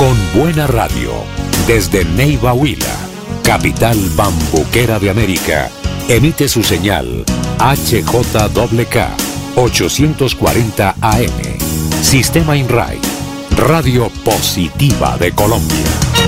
con buena radio, desde Neiva Huila, capital bambuquera de América, emite su señal HJKK 840 AM. Sistema INRAI, Radio Positiva de Colombia.